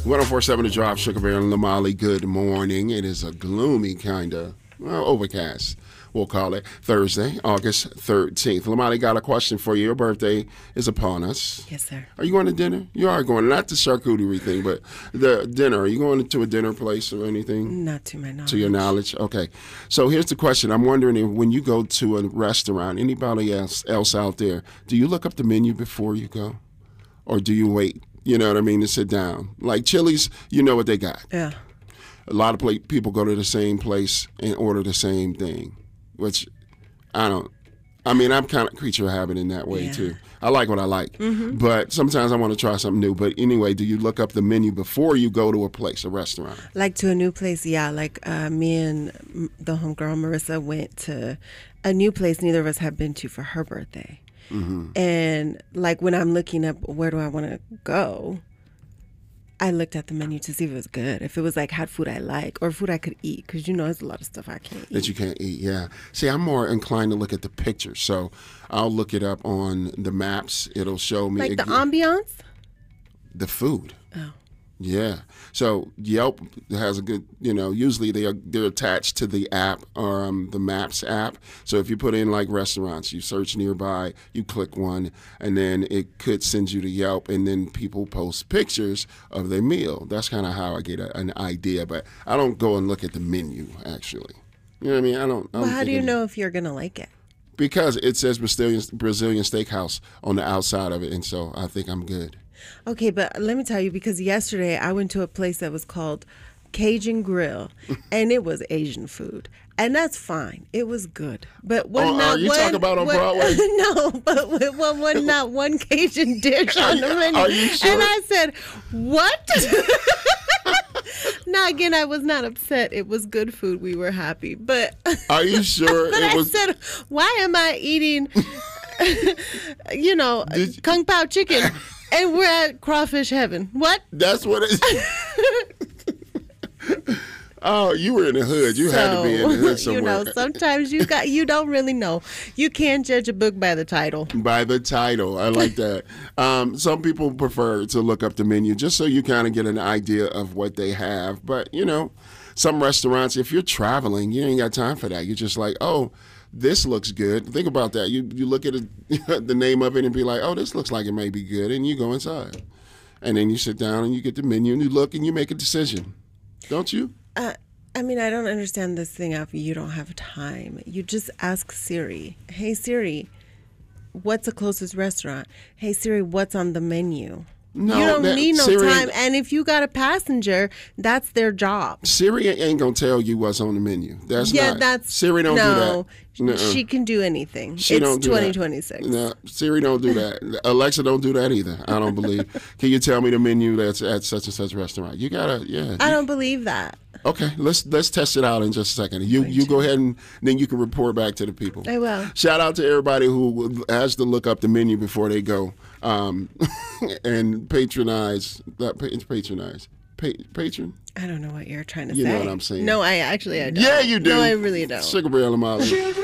1047 The Drive, Sugar Bear and Lamali. Good morning. It is a gloomy kind of, overcast, we'll call it, Thursday, August 13th. Lamali, got a question for you. Your birthday is upon us. Yes, sir. Are you going to dinner? You are going, not the charcuterie thing, but the dinner. Are you going to a dinner place or anything? Not to my knowledge. To your knowledge? Okay. So here's the question. I'm wondering if when you go to a restaurant, anybody else out there, do you look up the menu before you go? Or do you wait? You know what I mean, to sit down. Like Chili's, you know what they got. Yeah. A lot of people go to the same place and order the same thing, which I'm kind of creature of habit in that way, too. I like what I like, but sometimes I want to try something new. But anyway, do you look up the menu before you go to a restaurant? Like to a new place, yeah. Like me and the homegirl, Marissa, went to a new place neither of us had been to for her birthday. Mm-hmm. And like when I'm looking up where do I want to go, I looked at the menu to see if it was good, if it was like had food I like or food I could eat, because there's a lot of stuff I can't eat. That you can't eat, yeah. See, I'm more inclined to look at the pictures, so I'll look it up on the maps. It'll show me like the ambiance, the food. Oh. Yeah. So Yelp has a good, usually they're attached to the app or the Maps app. So if you put in like restaurants, you search nearby, you click one, and then it could send you to Yelp, and then people post pictures of their meal. That's kind of how I get an idea, but I don't go and look at the menu, actually. You know what I mean? I don't. Well, how do you know if you're going to like it? Because it says Brazilian Steakhouse on the outside of it, and so I think I'm good. Okay, but let me tell you, because yesterday I went to a place that was called Cajun Grill, and it was Asian food, and that's fine. It was good, but are you talking about on Broadway? No, but was not one Cajun dish on the menu. Are you sure? And I said, "What?" Now again, I was not upset. It was good food. We were happy, but are you sure? But I said, "Why am I eating?" Kung Pao chicken. And we're at Crawfish Heaven. What? That's what it is. Oh, you were in the hood. You had to be in the hood somewhere. Sometimes you don't really know. You can't judge a book by the title. By the title. I like that. Some people prefer to look up the menu just so you kind of get an idea of what they have. But, some restaurants, if you're traveling, you ain't got time for that. You're just like, oh, this looks good. Think about that. You look at the name of it and be like, oh, this looks like it may be good, and you go inside. And then you sit down and you get the menu and you look and you make a decision. Don't you? I don't understand this thing of you don't have time. You just ask Siri, hey, Siri, what's the closest restaurant? Hey, Siri, what's on the menu? No, you don't need no Siri, time. And if you got a passenger, that's their job. Siri ain't going to tell you what's on the menu. Siri don't do that. No, she can do anything. It's 2026. No, Siri don't do that. Alexa don't do that either, I don't believe. Can you tell me the menu that's at such and such restaurant? You got to, yeah. I don't believe that. Okay, let's test it out in just a second. You go ahead and then you can report back to the people. I will. Shout out to everybody who has to look up the menu before they go and patronize. Patron? I don't know what you're trying to say. You know what I'm saying. No, I don't. Yeah, you do. No, I really don't. Sugar Bear Lamali.